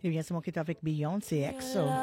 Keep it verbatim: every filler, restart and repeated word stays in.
Eh bien, c'est mon qui est avec Beyoncé, X O.